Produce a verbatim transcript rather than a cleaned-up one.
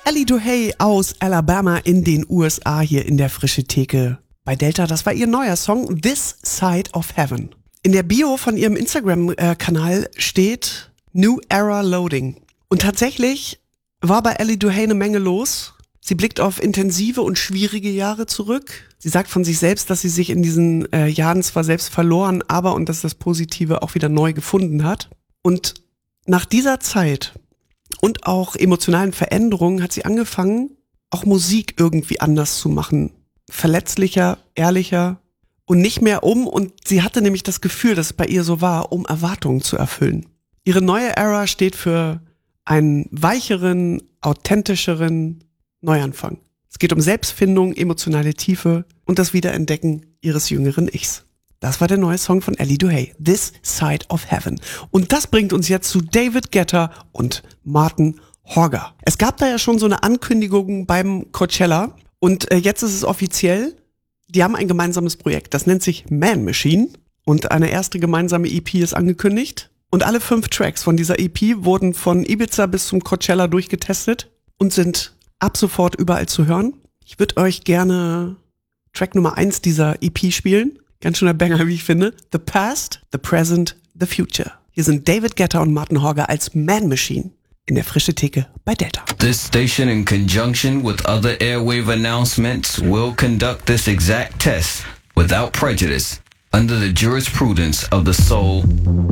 Ellie Duhay aus Alabama in den U S A hier in der Frische Theke bei Delta. Das war ihr neuer Song This Side of Heaven. In der Bio von ihrem Instagram-Kanal steht New Era Loading. Und tatsächlich war bei Ellie Duhay eine Menge los. Sie blickt auf intensive und schwierige Jahre zurück. Sie sagt von sich selbst, dass sie sich in diesen äh, Jahren zwar selbst verloren, aber, und das ist das Positive, auch wieder neu gefunden hat. Und nach dieser Zeit und auch emotionalen Veränderungen hat sie angefangen, auch Musik irgendwie anders zu machen. Verletzlicher, ehrlicher und nicht mehr um, und sie hatte nämlich das Gefühl, dass es bei ihr so war, um Erwartungen zu erfüllen. Ihre neue Ära steht für einen weicheren, authentischeren Neuanfang. Es geht um Selbstfindung, emotionale Tiefe und das Wiederentdecken ihres jüngeren Ichs. Das war der neue Song von Ellie Duhay, This Side of Heaven. Und das bringt uns jetzt zu David Guetta und Martin Horger. Es gab da ja schon so eine Ankündigung beim Coachella und äh, jetzt ist es offiziell. Die haben ein gemeinsames Projekt, das nennt sich Man Machine und eine erste gemeinsame E P ist angekündigt. Und alle fünf Tracks von dieser E P wurden von Ibiza bis zum Coachella durchgetestet und sind ab sofort überall zu hören. Ich würde euch gerne Track Nummer eins dieser E P spielen. Ganz schöner Banger, wie ich finde. The Past, The Present, The Future. Hier sind David Guetta und Martin Horger als Man Machine in der Frische Theke bei Delta. This station, in conjunction with other airwave announcements, will conduct this exact test without prejudice under the jurisprudence of the Soul